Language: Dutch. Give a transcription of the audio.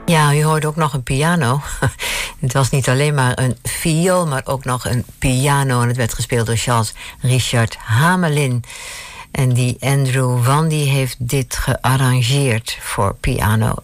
Ja, u hoorde ook nog een piano. Het was niet alleen maar een viool, maar ook nog een piano. En het werd gespeeld door Charles Richard Hamelin. En die Andrew Wandy heeft dit gearrangeerd voor piano